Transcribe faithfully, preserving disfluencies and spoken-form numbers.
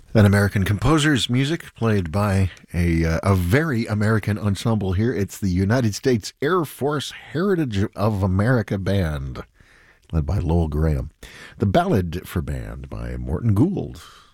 An American composer's music played by a, uh, a very American ensemble here. It's the United States Air Force Heritage of America Band, led by Lowell Graham. The Ballad for Band by Morton Gould.